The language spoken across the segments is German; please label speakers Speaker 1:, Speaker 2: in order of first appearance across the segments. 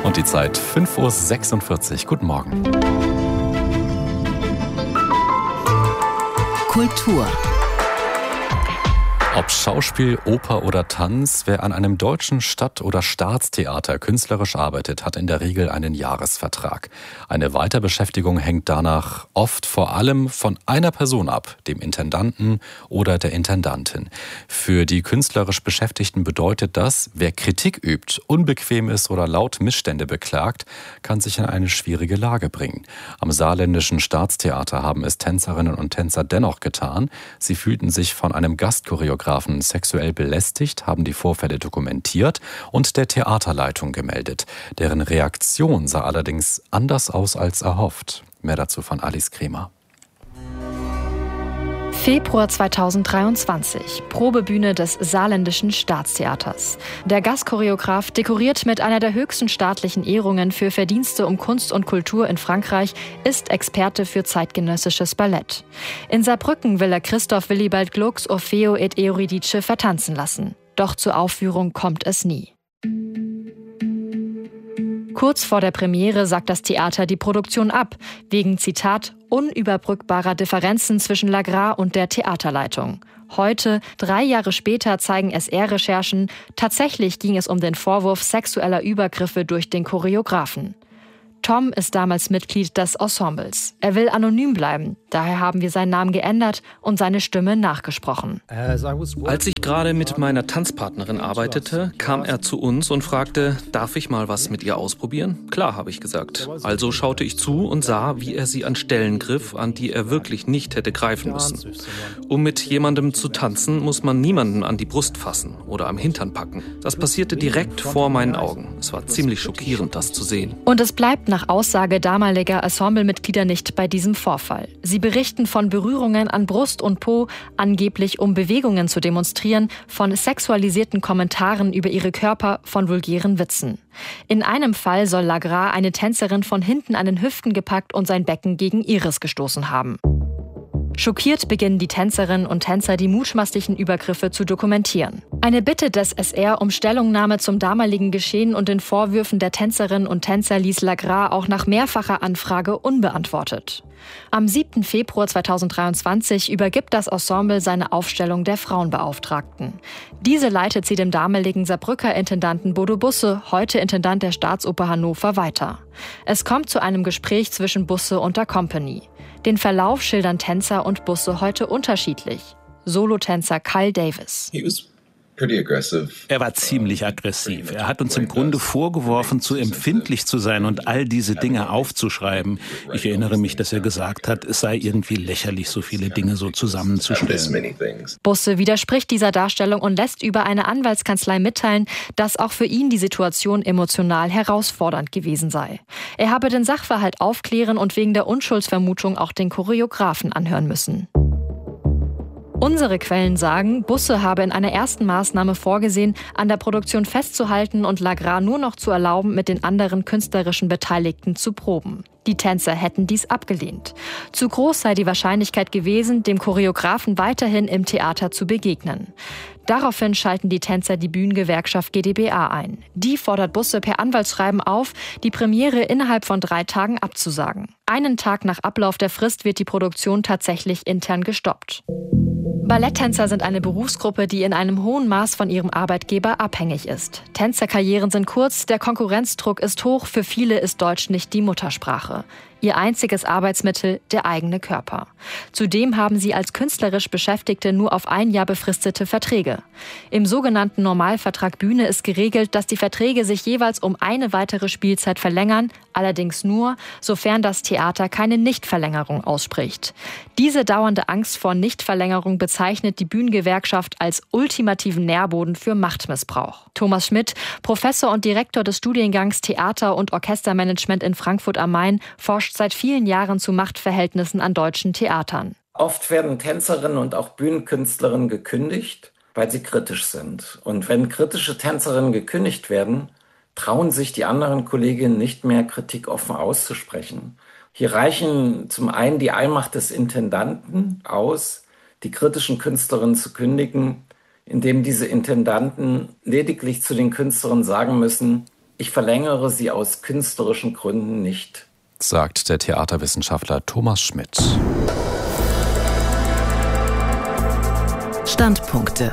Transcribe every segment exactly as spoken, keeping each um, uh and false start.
Speaker 1: Und die Zeit fünf Uhr sechsundvierzig. Guten Morgen.
Speaker 2: Kultur.
Speaker 1: Ob Schauspiel, Oper oder Tanz, wer an einem deutschen Stadt- oder Staatstheater künstlerisch arbeitet, hat in der Regel einen Jahresvertrag. Eine Weiterbeschäftigung hängt danach oft vor allem von einer Person ab, dem Intendanten oder der Intendantin. Für die künstlerisch Beschäftigten bedeutet das, wer Kritik übt, unbequem ist oder laut Missstände beklagt, kann sich in eine schwierige Lage bringen. Am Saarländischen Staatstheater haben es Tänzerinnen und Tänzer dennoch getan. Sie fühlten sich von einem Gastchoreografen sexuell belästigt, haben die Vorfälle dokumentiert und der Theaterleitung gemeldet. Deren Reaktion sah allerdings anders aus als erhofft. Mehr dazu von Alice Kremer.
Speaker 3: Februar zweitausenddreiundzwanzig, Probebühne des Saarländischen Staatstheaters. Der Gastchoreograf, dekoriert mit einer der höchsten staatlichen Ehrungen für Verdienste um Kunst und Kultur in Frankreich, ist Experte für zeitgenössisches Ballett. In Saarbrücken will er Christoph Willibald Glucks Orfeo et Euridice vertanzen lassen. Doch zur Aufführung kommt es nie. Kurz vor der Premiere sagt das Theater die Produktion ab, wegen, Zitat, unüberbrückbarer Differenzen zwischen Lagras und der Theaterleitung. Heute, drei Jahre später, zeigen S R-Recherchen, tatsächlich ging es um den Vorwurf sexueller Übergriffe durch den Choreografen. Tom ist damals Mitglied des Ensembles. Er will anonym bleiben, daher haben wir seinen Namen geändert und seine Stimme nachgesprochen.
Speaker 4: Als ich gerade mit meiner Tanzpartnerin arbeitete, kam er zu uns und fragte, darf ich mal was mit ihr ausprobieren? Klar, habe ich gesagt. Also schaute ich zu und sah, wie er sie an Stellen griff, an die er wirklich nicht hätte greifen müssen. Um mit jemandem zu tanzen, muss man niemanden an die Brust fassen oder am Hintern packen. Das passierte direkt vor meinen Augen. Es war ziemlich schockierend, das zu sehen.
Speaker 3: Und es bleibt nach Aussage damaliger Ensemblemitglieder nicht bei diesem Vorfall. Sie berichten von Berührungen an Brust und Po, angeblich um Bewegungen zu demonstrieren, von sexualisierten Kommentaren über ihre Körper, von vulgären Witzen. In einem Fall soll Lagras eine Tänzerin von hinten an den Hüften gepackt und sein Becken gegen ihres gestoßen haben. Schockiert beginnen die Tänzerinnen und Tänzer, die mutmaßlichen Übergriffe zu dokumentieren. Eine Bitte des S R um Stellungnahme zum damaligen Geschehen und den Vorwürfen der Tänzerinnen und Tänzer ließ Lagras auch nach mehrfacher Anfrage unbeantwortet. Am siebten Februar zweitausenddreiundzwanzig übergibt das Ensemble seine Aufstellung der Frauenbeauftragten. Diese leitet sie dem damaligen Saarbrücker Intendanten Bodo Busse, heute Intendant der Staatsoper Hannover, weiter. Es kommt zu einem Gespräch zwischen Busse und der Company. Den Verlauf schildern Tänzer und Busse heute unterschiedlich. Solotänzer Kyle Davis.
Speaker 5: Er war ziemlich aggressiv. Er hat uns im Grunde vorgeworfen, zu empfindlich zu sein und all diese Dinge aufzuschreiben. Ich erinnere mich, dass er gesagt hat, es sei irgendwie lächerlich, so viele Dinge so zusammenzustellen.
Speaker 3: Busse widerspricht dieser Darstellung und lässt über eine Anwaltskanzlei mitteilen, dass auch für ihn die Situation emotional herausfordernd gewesen sei. Er habe den Sachverhalt aufklären und wegen der Unschuldsvermutung auch den Choreografen anhören müssen. Unsere Quellen sagen, Busse habe in einer ersten Maßnahme vorgesehen, an der Produktion festzuhalten und Lagras nur noch zu erlauben, mit den anderen künstlerischen Beteiligten zu proben. Die Tänzer hätten dies abgelehnt. Zu groß sei die Wahrscheinlichkeit gewesen, dem Choreografen weiterhin im Theater zu begegnen. Daraufhin schalten die Tänzer die Bühnengewerkschaft G d B A ein. Die fordert Busse per Anwaltsschreiben auf, die Premiere innerhalb von drei Tagen abzusagen. Einen Tag nach Ablauf der Frist wird die Produktion tatsächlich intern gestoppt. Balletttänzer sind eine Berufsgruppe, die in einem hohen Maß von ihrem Arbeitgeber abhängig ist. Tänzerkarrieren sind kurz, der Konkurrenzdruck ist hoch, für viele ist Deutsch nicht die Muttersprache. Ihr einziges Arbeitsmittel, der eigene Körper. Zudem haben sie als künstlerisch Beschäftigte nur auf ein Jahr befristete Verträge. Im sogenannten Normalvertrag Bühne ist geregelt, dass die Verträge sich jeweils um eine weitere Spielzeit verlängern, allerdings nur, sofern das Theater keine Nichtverlängerung ausspricht. Diese dauernde Angst vor Nichtverlängerung bezeichnet die Bühnengewerkschaft als ultimativen Nährboden für Machtmissbrauch. Thomas Schmidt, Professor und Direktor des Studiengangs Theater- und Orchestermanagement in Frankfurt am Main, forscht seit vielen Jahren zu Machtverhältnissen an deutschen Theatern.
Speaker 6: Oft werden Tänzerinnen und auch Bühnenkünstlerinnen gekündigt, weil sie kritisch sind. Und wenn kritische Tänzerinnen gekündigt werden, trauen sich die anderen Kolleginnen nicht mehr, Kritik offen auszusprechen. Hier reichen zum einen die Allmacht des Intendanten aus, die kritischen Künstlerinnen zu kündigen, indem diese Intendanten lediglich zu den Künstlerinnen sagen müssen, Ich verlängere sie aus künstlerischen Gründen nicht,
Speaker 1: sagt der Theaterwissenschaftler Thomas Schmidt.
Speaker 2: Standpunkte.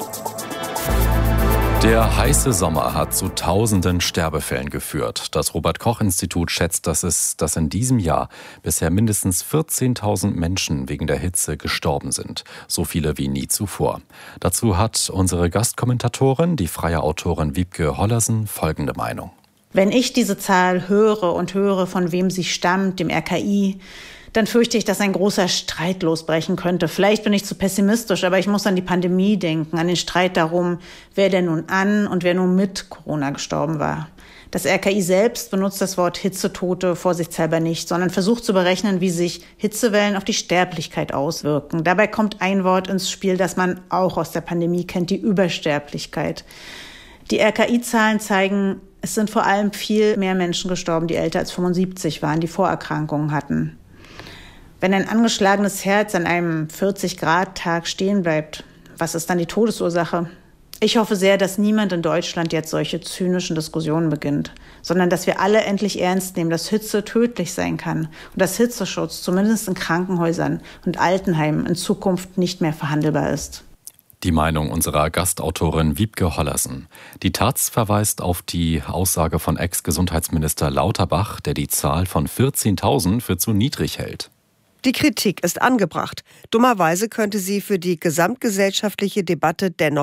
Speaker 1: Der heiße Sommer hat zu tausenden Sterbefällen geführt. Das Robert-Koch-Institut schätzt, dass es, dass in diesem Jahr bisher mindestens vierzehntausend Menschen wegen der Hitze gestorben sind. So viele wie nie zuvor. Dazu hat unsere Gastkommentatorin, die freie Autorin Wiebke Hollersen, folgende Meinung.
Speaker 7: Wenn ich diese Zahl höre und höre, von wem sie stammt, dem R K I, dann fürchte ich, dass ein großer Streit losbrechen könnte. Vielleicht bin ich zu pessimistisch, aber ich muss an die Pandemie denken, an den Streit darum, wer denn nun an und wer nun mit Corona gestorben war. Das R K I selbst benutzt das Wort Hitzetote vorsichtshalber nicht, sondern versucht zu berechnen, wie sich Hitzewellen auf die Sterblichkeit auswirken. Dabei kommt ein Wort ins Spiel, das man auch aus der Pandemie kennt, die Übersterblichkeit. Die R K I-Zahlen zeigen, es sind vor allem viel mehr Menschen gestorben, die älter als fünfundsiebzig waren, die Vorerkrankungen hatten. Wenn ein angeschlagenes Herz an einem vierzig-Grad-Tag stehen bleibt, was ist dann die Todesursache? Ich hoffe sehr, dass niemand in Deutschland jetzt solche zynischen Diskussionen beginnt, sondern dass wir alle endlich ernst nehmen, dass Hitze tödlich sein kann und dass Hitzeschutz zumindest in Krankenhäusern und Altenheimen in Zukunft nicht mehr verhandelbar ist.
Speaker 1: Die Meinung unserer Gastautorin Wiebke Hollersen. Die Taz verweist auf die Aussage von Ex-Gesundheitsminister Lauterbach, der die Zahl von vierzehntausend für zu niedrig hält.
Speaker 8: Die Kritik ist angebracht. Dummerweise könnte sie für die gesamtgesellschaftliche Debatte dennoch